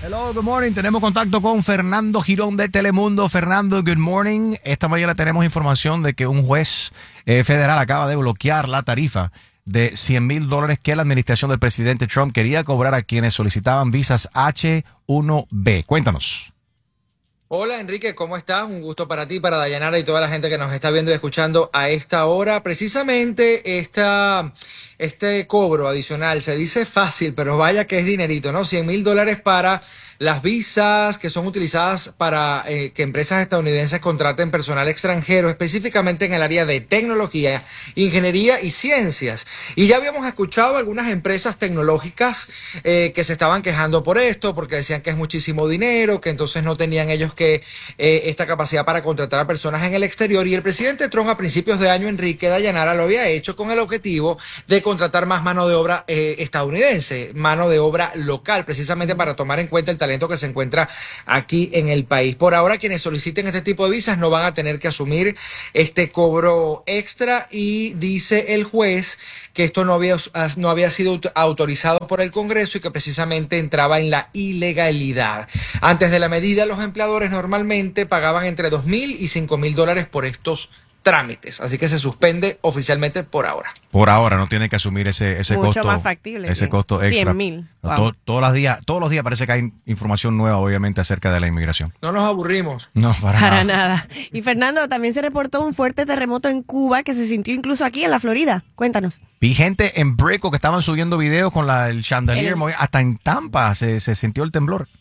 Hello, good morning. Tenemos contacto con Fernando Girón de Telemundo. Fernando, good morning. Esta mañana tenemos información de que un juez federal acaba de bloquear la tarifa de $100,000 que la administración del presidente Trump quería cobrar a quienes solicitaban visas H-1B. Cuéntanos. Hola Enrique, ¿cómo estás? Un gusto para ti, para Dayanara y toda la gente que nos está viendo y escuchando a esta hora. Precisamente este cobro adicional se dice fácil, pero vaya que es dinerito, ¿no? $100,000 para las visas que son utilizadas para que empresas estadounidenses contraten personal extranjero, específicamente en el área de tecnología, ingeniería y ciencias. Y ya habíamos escuchado algunas empresas tecnológicas que se estaban quejando por esto, porque decían que es muchísimo dinero, que entonces no tenían ellos que esta capacidad para contratar a personas en el exterior. Y el presidente Trump a principios de año, Enrique Dayanara, lo había hecho con el objetivo de contratar más mano de obra estadounidense, mano de obra local, precisamente para tomar en cuenta el talento que se encuentra aquí en el país. Por ahora, quienes soliciten este tipo de visas no van a tener que asumir este cobro extra, y dice el juez que esto no había sido autorizado por el Congreso y que precisamente entraba en la ilegalidad. Antes de la medida, los empleadores normalmente pagaban entre $2,000 y $5,000 por estos trámites, así que se suspende oficialmente por ahora. Por ahora no tiene que asumir ese Mucho costo. más factible. Ese costo extra. 100,000. Wow. Todos los días parece que hay información nueva, obviamente, acerca de la inmigración. No nos aburrimos. No, para nada. Y Fernando, también se reportó un fuerte terremoto en Cuba que se sintió incluso aquí en la Florida. Cuéntanos. Vi gente en Brickell que estaban subiendo videos con el chandelier, hasta en Tampa se sintió el temblor.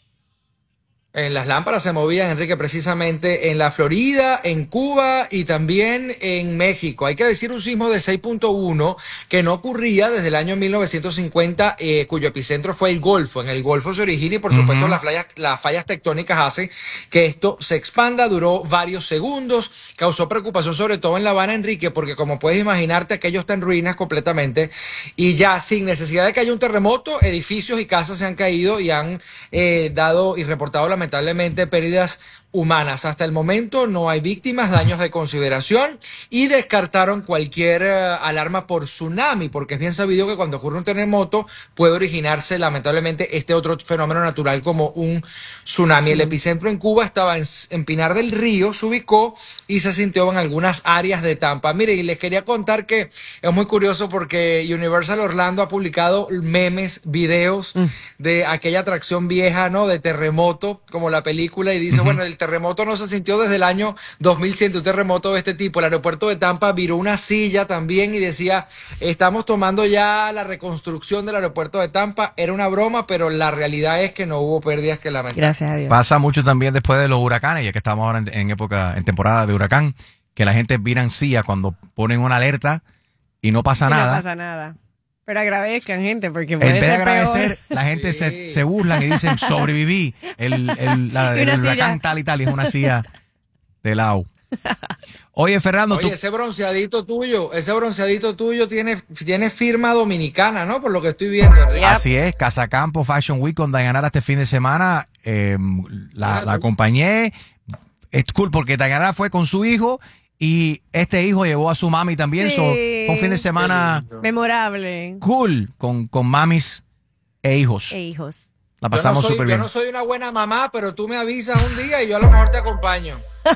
En las lámparas se movían, Enrique, precisamente en la Florida, en Cuba y también en México. Hay que decir, un sismo de 6.1 que no ocurría desde el año 1950, cuyo epicentro fue el Golfo. En el Golfo se origina y, por supuesto, las fallas tectónicas hacen que esto se expanda. Duró varios segundos, causó preocupación sobre todo en La Habana, Enrique, porque como puedes imaginarte, aquello está en ruinas completamente y ya sin necesidad de que haya un terremoto, edificios y casas se han caído y han dado y reportado lamentablemente pérdidas humanas. Hasta el momento no hay víctimas, daños de consideración, y descartaron cualquier alarma por tsunami, porque es bien sabido que cuando ocurre un terremoto puede originarse lamentablemente este otro fenómeno natural como un tsunami. El epicentro en Cuba estaba en Pinar del Río, se ubicó y se sintió en algunas áreas de Tampa. Mire, y les quería contar que es muy curioso porque Universal Orlando ha publicado memes, videos de aquella atracción vieja, ¿no? De terremoto, como la película, y dice, bueno, el terremoto no se sintió desde el año 2100, un terremoto de este tipo. El aeropuerto de Tampa viró una silla también y decía, estamos tomando ya la reconstrucción del aeropuerto de Tampa. Era una broma, pero la realidad es que no hubo pérdidas que lamentar. Gracias a Dios. Pasa mucho también después de los huracanes, ya que estamos ahora en temporada de huracán, que la gente vira en silla cuando ponen una alerta y no pasa nada. No pasa nada. Pero agradezcan, gente, porque en puede vez de ser agradecer, peor. la gente se burlan y dicen, sobreviví. El huracán tal y tal, y es una silla de lado. Oye, Fernando, ese bronceadito tuyo tiene firma dominicana, ¿no? Por lo que estoy viendo, Enrique. Así es, Casacampo Fashion Week con Dayanara este fin de semana. La acompañé. Es cool porque Dayanara fue con su hijo y este hijo llevó a su mami también. Sí. Fue un fin de semana memorable. Cool con mamis e hijos. La pasamos súper bien. Yo no soy una buena mamá, pero tú me avisas un día y yo a lo mejor te acompaño.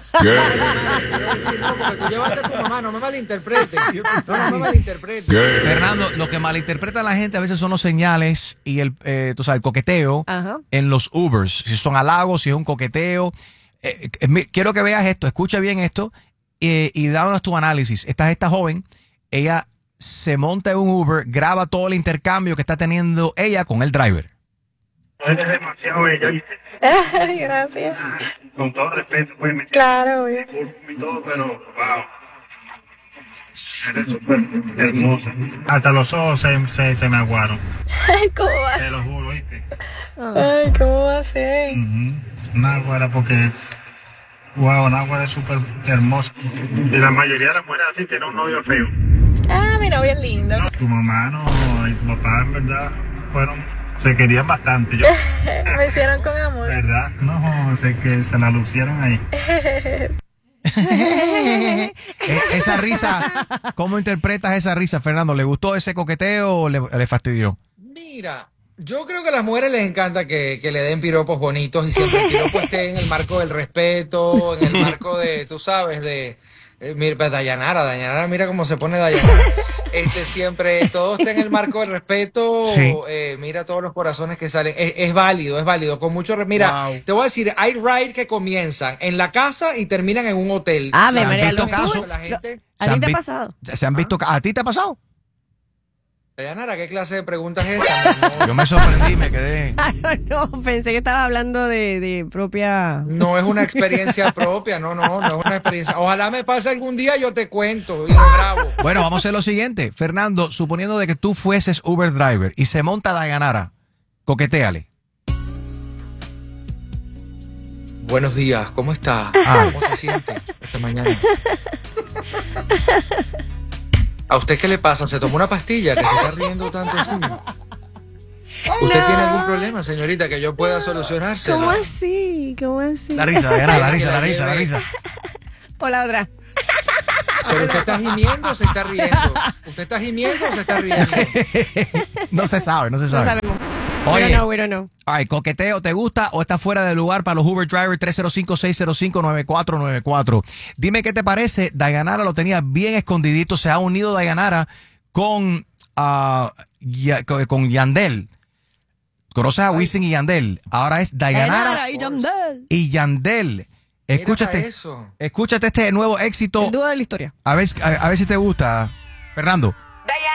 No, porque tú llevaste a tu mamá, no me malinterpretes. Fernando, lo que malinterpreta la gente a veces son los señales y el coqueteo en los Ubers. Si son halagos, si es un coqueteo. Quiero que veas esto, escucha bien esto y dámonos tu análisis. Esta joven, ella se monta en un Uber, graba todo el intercambio que está teniendo ella con el driver. Eres demasiado bella, ¿viste? Ay, gracias. Con todo respeto, pues. Claro, obvio. Y todo, pero, wow. Eres súper hermosa. Hasta los ojos se me aguaron. Ay, ¿cómo va a ser? Te lo juro, ¿viste? Ay, ¿cómo va a ser? Náguara, porque... Wow, Náguara es súper hermosa. Y la mayoría de las mujeres así tienen un novio feo. Ah, mi novio es lindo. Tu mamá y tu papá, en verdad, se querían bastante. Me hicieron con amor. ¿Verdad? No, sé que se la lucieron ahí. Esa risa, ¿cómo interpretas esa risa, Fernando? ¿Le gustó ese coqueteo o le fastidió? Mira, Yo creo que a las mujeres les encanta que le den piropos bonitos y siempre el piropo esté en el marco del respeto, en el marco de, tú sabes, mira, Dayanara, mira cómo se pone Dayanara. Siempre todo está en el marco del respeto. Sí. Mira todos los corazones que salen. Es válido, con mucho. Mira, te voy a decir, hay rides que comienzan en la casa y terminan en un hotel. Ah, ¿Se han María, visto los casos? tuyos, La gente. ¿A ti te ha pasado? ¿Se han visto? ¿A ti te ha pasado? Dayanara, ¿qué clase de preguntas es esta, mi amor? Yo me sorprendí, me quedé. No, pensé que estaba hablando de propia... No es una experiencia propia, no es una experiencia. Ojalá me pase algún día, yo te cuento y lo grabo. Bueno, vamos a hacer lo siguiente. Fernando, suponiendo de que tú fueses Uber driver y se monta Dayanara, coquetéale. Buenos días, ¿cómo está? ¿Cómo se siente esta mañana? ¿A usted qué le pasa? ¿Se tomó una pastilla que se está riendo tanto así? ¿Usted tiene algún problema, señorita, que yo pueda solucionárselo? ¿Cómo así? ¿Cómo así? La risa, Dayanara, la risa. O la otra. ¿Pero usted está gimiendo o se está riendo? ¿Usted está gimiendo o se está riendo? No se sabe. No sabemos. Oye, We don't know. Ay, coqueteo, ¿te gusta o está fuera de lugar para los Uber Driver? 305-605-9494. Dime qué te parece. Dayanara lo tenía bien escondidito. Se ha unido Dayanara con Yandel. ¿Conoces a Wisin y Yandel? Ahora es Dayanara y Yandel. Escúchate este nuevo éxito. El dúo de la historia. A ver si te gusta, Fernando. Dayanara.